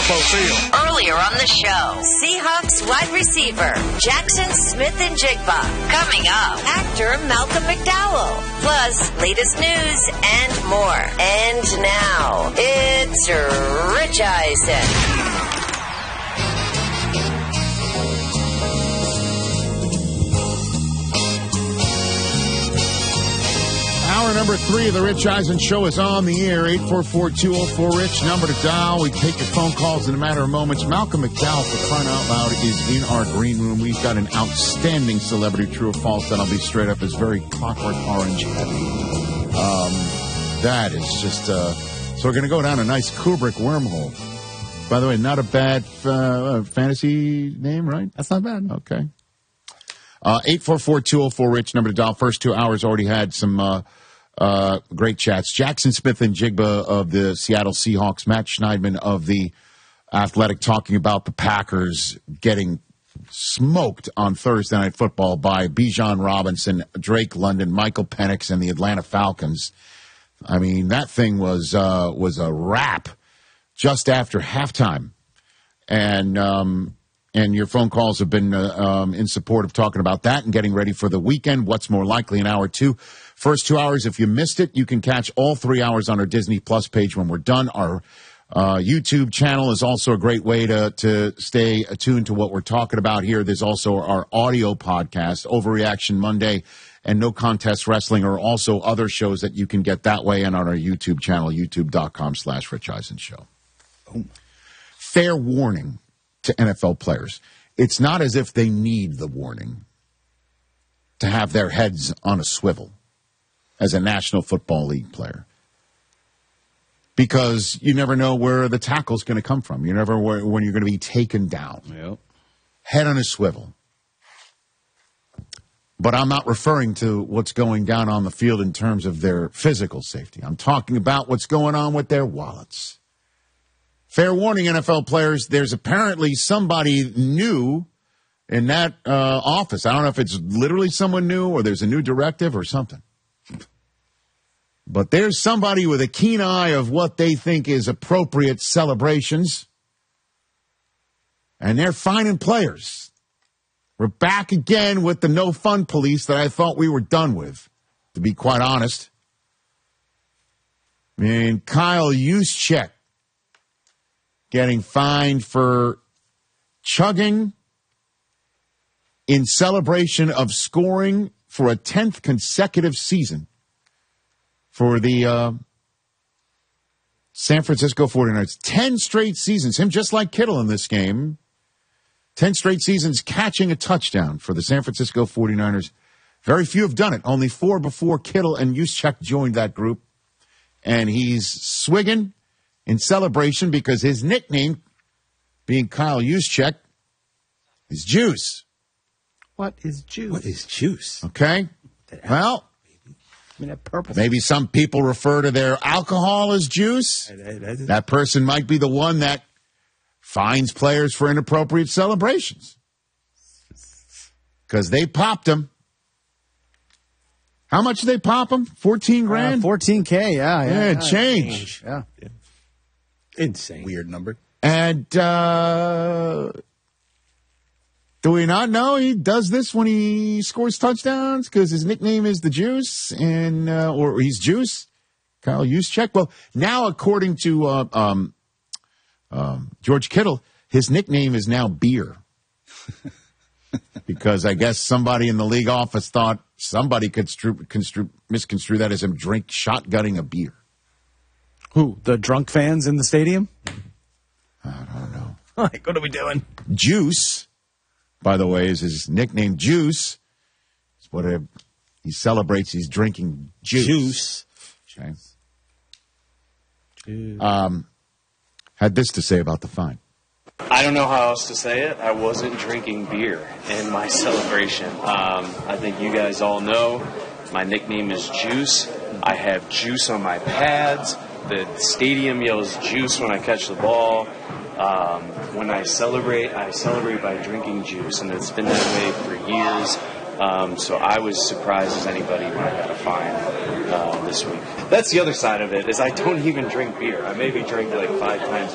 Lambeau Field. Earlier on the show, Seahawks wide receiver Jackson Smith-Njigba. Coming up, actor Malcolm McDowell. Plus, latest news and more. And now, it's Rich Eisen. Hour number 3 of the Rich Eisen Show is on the air. 844-204-RICH, number to dial. We take your phone calls in a matter of moments. Malcolm McDowell, for crying out loud, is in our green room. We've got an outstanding celebrity, true or false, that I'll be straight up is very Clockwork Orange heavy. That is just, so we're going to go down a nice Kubrick wormhole. By the way, not a bad fantasy name, right? That's not bad. Okay. 844-204-RICH, number to dial. First 2 hours already had some great chats. Jackson Smith-Njigba of the Seattle Seahawks, Matt Schneidman of The Athletic, talking about the Packers getting smoked on Thursday Night Football by Bijan Robinson, Drake London, Michael Penix, and the Atlanta Falcons. I mean, that thing was a wrap just after halftime. And your phone calls have been in support of talking about that and getting ready for the weekend. What's more likely in hour 2. First 2 hours, if you missed it, you can catch all 3 hours on our Disney Plus page when we're done. Our YouTube channel is also a great way to stay attuned to what we're talking about here. There's also our audio podcast, Overreaction Monday, and No Contest Wrestling are also other shows that you can get that way and on our YouTube channel, youtube.com/Rich Eisen Show. Fair warning to NFL players. It's not as if they need the warning to have their heads on a swivel as a National Football League player. Because you never know where the tackle's going to come from. You never know when you're going to be taken down. Yep. Head on a swivel. But I'm not referring to what's going down on the field in terms of their physical safety. I'm talking about what's going on with their wallets. Fair warning, NFL players, there's apparently somebody new in that office. I don't know if it's literally someone new or there's a new directive or something. But there's somebody with a keen eye of what they think is appropriate celebrations. And they're finding players. We're back again with the no-fun police that I thought we were done with, to be quite honest. I mean, Kyle Juszczyk getting fined for chugging in celebration of scoring for a 10th consecutive season for the San Francisco 49ers. 10 straight seasons. Him just like Kittle in this game. 10 straight seasons catching a touchdown for the San Francisco 49ers. Very few have done it. Only 4 before Kittle and Juszczyk joined that group. And he's swigging in celebration because his nickname, being Kyle Juszczyk, is Juice. What is juice? What is juice? Okay? Well, that purple. Maybe some people refer to their alcohol as juice. That person might be the one that fines players for inappropriate celebrations. Because they popped them. How much did they pop them? 14 grand? $14K, yeah. Change. Yeah. Insane. Weird number. And do we not know he does this when he scores touchdowns because his nickname is the Juice and or he's Juice? Kyle Juszczyk. Well, now according to George Kittle, his nickname is now Beer. Because I guess somebody in the league office thought somebody could misconstrue that as him shotgunning a beer. Who? The drunk fans in the stadium? I don't know. Like, what are we doing? Juice, by the way, is his nickname. Juice. It's what he celebrates. He's drinking juice. Okay. Had this to say about the fine. I don't know how else to say it. I wasn't drinking beer in my celebration. I think you guys all know my nickname is Juice. I have juice on my pads. The stadium yells juice when I catch the ball. When I celebrate by drinking juice, and it's been that way for years. So I was surprised as anybody when I got a fine this week. That's the other side of it, is I don't even drink beer. I maybe drink like 5 times